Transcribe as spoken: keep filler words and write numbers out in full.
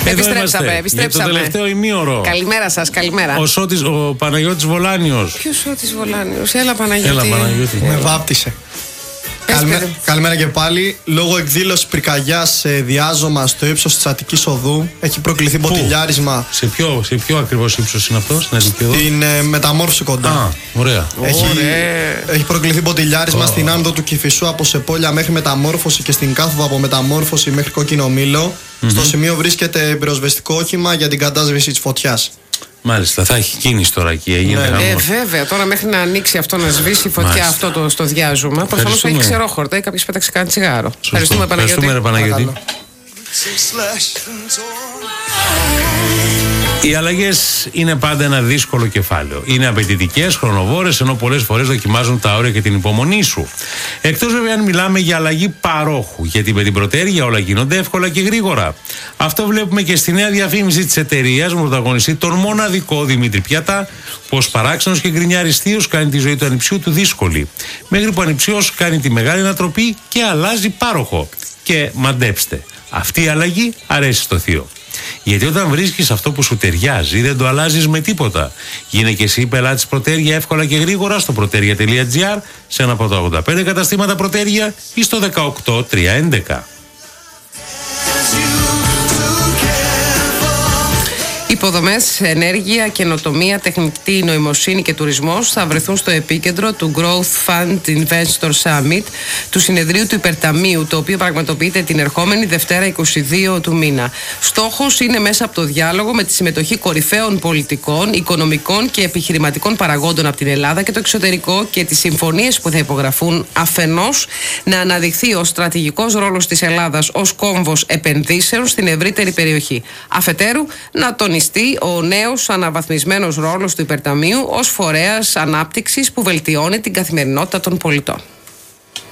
Επιστρέψαμε, επιστρέψαμε. Για το τελευταίο ημίωρο. Καλημέρα σας, καλημέρα. Ο, Σώτης, ο Παναγιώτης Βολάνιος. Ποιος Σώτης Βολάνιος? Έλα Παναγιώτη. Έλα Παναγιώτη. Με βάπτισε. Καλημέρα, καλημέρα και πάλι. Λόγω εκδήλωση πυρκαγιάς σε διάζωμα στο ύψος της Αττικής Οδού έχει προκληθεί μποτιλιάρισμα. Σε ποιο, σε ποιο ακριβώς ύψος είναι αυτό, στην Αττική Οδό? Στην ε, Μεταμόρφωση κοντά. Α, ωραία. Έχει, έχει προκληθεί μποτιλιάρισμα oh. στην άνοδο του Κηφισού από Σεπόλια μέχρι Μεταμόρφωση και στην κάθοδο από Μεταμόρφωση μέχρι Κόκκινο Μήλο. Mm-hmm. Στο σημείο βρίσκεται πυροσβεστικό όχημα για την κατάσβεση της φωτιάς. Μάλιστα, θα έχει κίνηση τώρα εκεί. Έγινε ναι, ε, βέβαια, τώρα μέχρι να ανοίξει αυτό, να σβήσει η φωτιά. Μάλιστα. Αυτό το, στο διάζωμα. Προφανώς θα έχει ξερόχορτα ή κάποιος πέταξε κανένα τσιγάρο. Σωστό. Ευχαριστούμε, Παναγιώτη. Ευχαριστούμε, Παναγιώτη. Οι αλλαγές είναι πάντα ένα δύσκολο κεφάλαιο. Είναι απαιτητικές, χρονοβόρες, ενώ πολλές φορές δοκιμάζουν τα όρια και την υπομονή σου. Εκτός βέβαια αν μιλάμε για αλλαγή παρόχου, γιατί με την πρωτέργεια όλα γίνονται εύκολα και γρήγορα. Αυτό βλέπουμε και στη νέα διαφήμιση της εταιρείας με πρωταγωνιστή τον μοναδικό Δημήτρη Πιατά, πως παράξενος και γκρινιάρης θείος κάνει τη ζωή του ανιψιού του δύσκολη. Μέχρι που ο ανιψιός κάνει τη μεγάλη ανατροπή και αλλάζει πάροχο. Και μαντέψτε, αυτή η αλλαγή αρέσει στο θείο. Γιατί όταν βρίσκεις αυτό που σου ταιριάζει, δεν το αλλάζεις με τίποτα. Γίνε και εσύ πελάτης Πρωτέργεια εύκολα και γρήγορα στο πρωτέργεια τελεία τζι άρ, σε ένα από τα ογδόντα πέντε καταστήματα Πρωτέργεια ή στο δεκαοκτώ τριακόσια έντεκα. Υποδομές, ενέργεια, καινοτομία, τεχνητή νοημοσύνη και τουρισμός θα βρεθούν στο επίκεντρο του Growth Fund Investor Summit του συνεδρίου του Υπερταμείου, το οποίο πραγματοποιείται την ερχόμενη Δευτέρα είκοσι δύο του μήνα. Στόχος είναι μέσα από το διάλογο με τη συμμετοχή κορυφαίων πολιτικών, οικονομικών και επιχειρηματικών παραγόντων από την Ελλάδα και το εξωτερικό και τις συμφωνίες που θα υπογραφούν, αφενός να αναδειχθεί ο στρατηγικός ρόλος της Ελλάδας ως κόμβος επενδύσεων στην ευρύτερη περιοχή. Αφετέρου, να τονιστεί ο νέος αναβαθμισμένος ρόλος του Υπερταμείου ως φορέας ανάπτυξης που βελτιώνει την καθημερινότητα των πολιτών.